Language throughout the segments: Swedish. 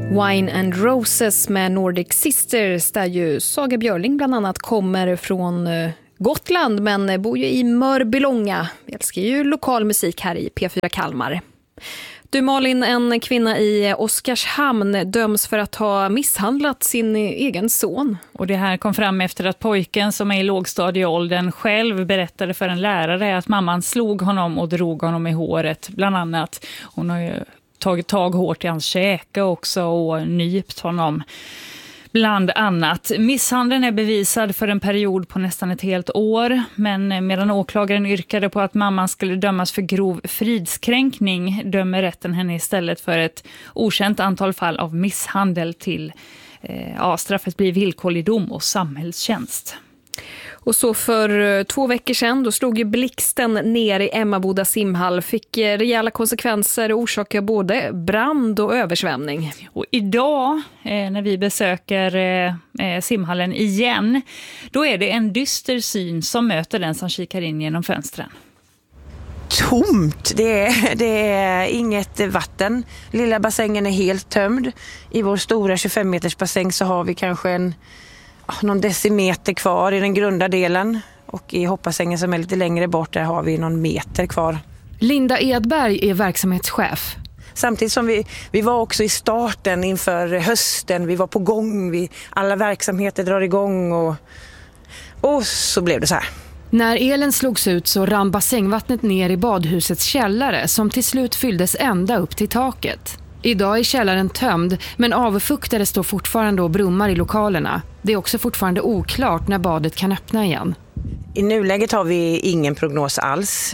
Wine and Roses med Nordic Sisters, där ju Saga Björling bland annat kommer från Gotland men bor ju i Mörbylånga. Vi älskar ju lokal musik här i P4 Kalmar. Du Malin, en kvinna i Oskarshamn döms för att ha misshandlat sin egen son. Och det här kom fram efter att pojken som är i lågstadieåldern själv berättade för en lärare att mamman slog honom och drog honom i håret. Bland annat, hon har ju tagit tag hårt i hans käke också och nypt honom. Bland annat. Misshandeln är bevisad för en period på nästan ett helt år, men medan åklagaren yrkade på att mamman skulle dömas för grov fridskränkning dömer rätten henne istället för ett okänt antal fall av misshandel till straffet blir villkorlig dom och samhällstjänst. Och så för 2 veckor sedan då slog ju blixten ner i Emmaboda simhall, fick rejäla konsekvenser och orsakar både brand och översvämning. Och idag när vi besöker simhallen igen, då är det en dyster syn som möter den som kikar in genom fönstren. Tomt, det är inget vatten. Lilla bassängen är helt tömd. I vår stora 25 meters bassäng så har vi kanske någon decimeter kvar i den grunda delen, och i hoppbassängen som är lite längre bort där har vi någon meter kvar. Linda Edberg är verksamhetschef. Samtidigt som vi var också i starten inför hösten, vi var på gång, alla verksamheter drar igång och så blev det så här. När elen slogs ut så rann bassängvattnet ner i badhusets källare som till slut fylldes ända upp till taket. Idag är källaren tömd, men avfuktare står fortfarande och brummar i lokalerna. Det är också fortfarande oklart när badet kan öppna igen. I nuläget har vi ingen prognos alls.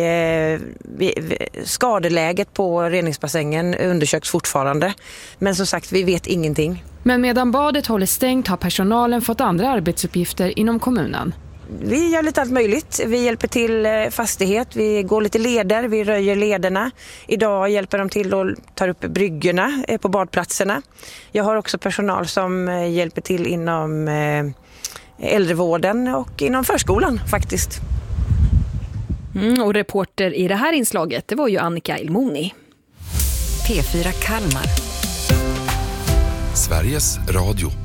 Skadeläget på reningsbassängen undersöks fortfarande. Men som sagt, vi vet ingenting. Men medan badet håller stängt har personalen fått andra arbetsuppgifter inom kommunen. Vi gör lite allt möjligt. Vi hjälper till fastighet, vi går lite leder, vi röjer lederna. Idag hjälper de till och tar upp bryggorna på badplatserna. Jag har också personal som hjälper till inom äldrevården och inom förskolan faktiskt. Och reporter i det här inslaget, det var ju Annika Ilmoni. P4 Kalmar. Sveriges Radio.